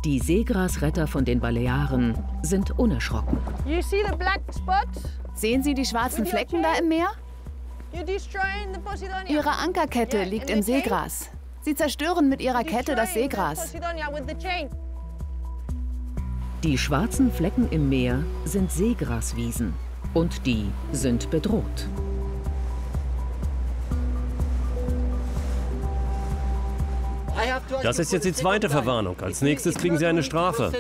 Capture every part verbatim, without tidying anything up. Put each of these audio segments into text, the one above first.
Die Seegrasretter von den Balearen sind unerschrocken. Sehen Sie die schwarzen Flecken da im Meer? Ihre Ankerkette liegt im Seegras. Sie zerstören mit ihrer Kette das Seegras. Die schwarzen Flecken im Meer sind Seegraswiesen und die sind bedroht. Das ist jetzt die zweite Verwarnung. Als nächstes kriegen Sie eine Strafe.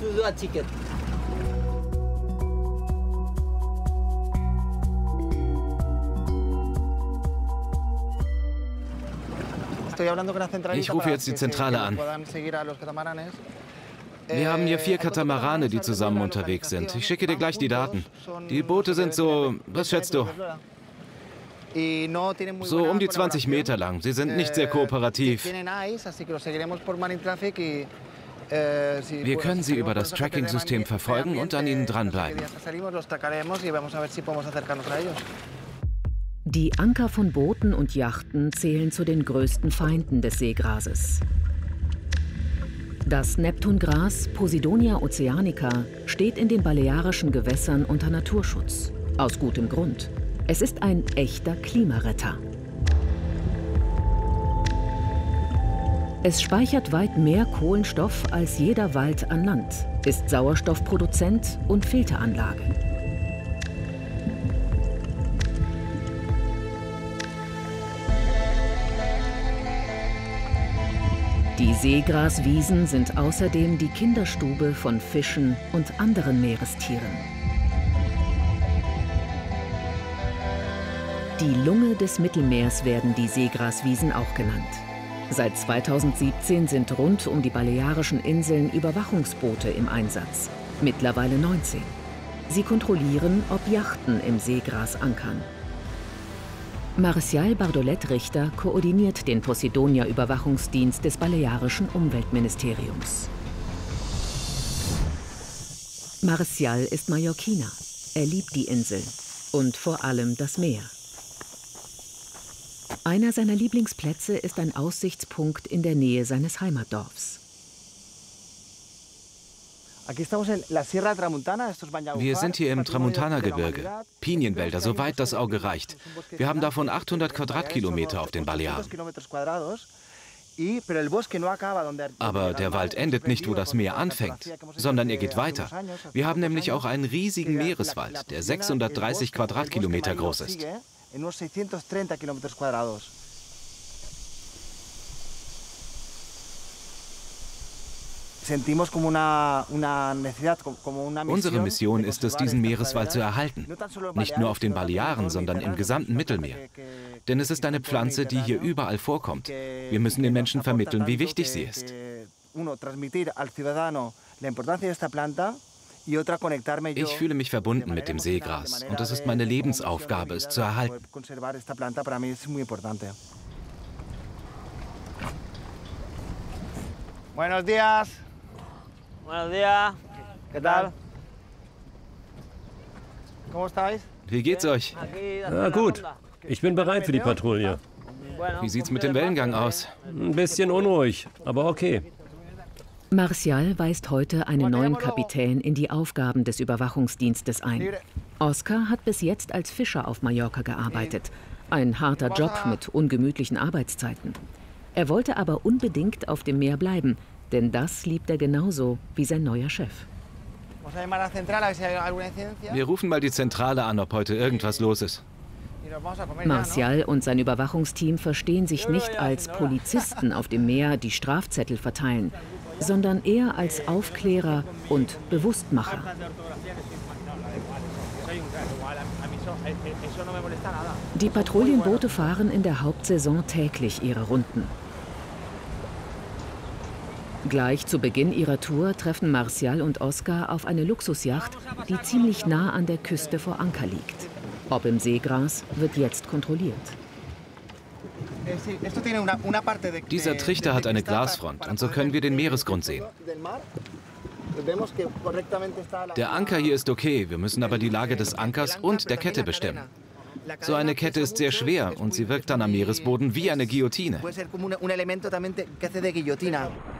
Ich rufe jetzt die Zentrale an. Wir haben hier vier Katamarane, die zusammen unterwegs sind. Ich schicke dir gleich die Daten. Die Boote sind so, was schätzt du? So um die zwanzig Meter lang. Sie sind nicht sehr kooperativ. Wir können sie über das Tracking-System verfolgen und an ihnen dranbleiben. Die Anker von Booten und Yachten zählen zu den größten Feinden des Seegrases. Das Neptungras Posidonia oceanica steht in den balearischen Gewässern unter Naturschutz. Aus gutem Grund. Es ist ein echter Klimaretter. Es speichert weit mehr Kohlenstoff als jeder Wald an Land, ist Sauerstoffproduzent und Filteranlage. Die Seegraswiesen sind außerdem die Kinderstube von Fischen und anderen Meerestieren. Die Lunge des Mittelmeers werden die Seegraswiesen auch genannt. Seit zweitausendsiebzehn sind rund um die Balearischen Inseln Überwachungsboote im Einsatz, mittlerweile neunzehn. Sie kontrollieren, ob Yachten im Seegras ankern. Marcial Bardolet-Richter koordiniert den Posidonia-Überwachungsdienst des balearischen Umweltministeriums. Marcial ist Mallorquiner. Er liebt die Insel und vor allem das Meer. Einer seiner Lieblingsplätze ist ein Aussichtspunkt in der Nähe seines Heimatdorfs. Wir sind hier im Tramuntana-Gebirge. Pinienwälder, soweit das Auge reicht. Wir haben davon achthundert Quadratkilometer auf den Balearen. Aber der Wald endet nicht, wo das Meer anfängt, sondern er geht weiter. Wir haben nämlich auch einen riesigen Meereswald, der sechshundertdreißig Quadratkilometer groß ist. Unsere Mission ist es, diesen Meereswald zu erhalten. Nicht nur auf den Balearen, sondern im gesamten Mittelmeer. Denn es ist eine Pflanze, die hier überall vorkommt. Wir müssen den Menschen vermitteln, wie wichtig sie ist. Ich fühle mich verbunden mit dem Seegras und es ist meine Lebensaufgabe, es zu erhalten. Buenos días. Buenos días. ¿Qué tal? ¿Cómo estáis? Wie geht's euch? Na gut, ich bin bereit für die Patrouille. Wie sieht's mit dem Wellengang aus? Ein bisschen unruhig, aber okay. Marcial weist heute einen neuen Kapitän in die Aufgaben des Überwachungsdienstes ein. Oscar hat bis jetzt als Fischer auf Mallorca gearbeitet. Ein harter Job mit ungemütlichen Arbeitszeiten. Er wollte aber unbedingt auf dem Meer bleiben, denn das liebt er genauso wie sein neuer Chef. Wir rufen mal die Zentrale an, ob heute irgendwas los ist. Marcial und sein Überwachungsteam verstehen sich nicht als Polizisten auf dem Meer, die Strafzettel verteilen, sondern eher als Aufklärer und Bewusstmacher. Die Patrouillenboote fahren in der Hauptsaison täglich ihre Runden. Gleich zu Beginn ihrer Tour treffen Marcial und Oscar auf eine Luxusjacht, die ziemlich nah an der Küste vor Anker liegt. Ob im Seegras, wird jetzt kontrolliert. Dieser Trichter hat eine Glasfront und so können wir den Meeresgrund sehen. Der Anker hier ist okay, wir müssen aber die Lage des Ankers und der Kette bestimmen. So eine Kette ist sehr schwer und sie wirkt dann am Meeresboden wie eine Guillotine.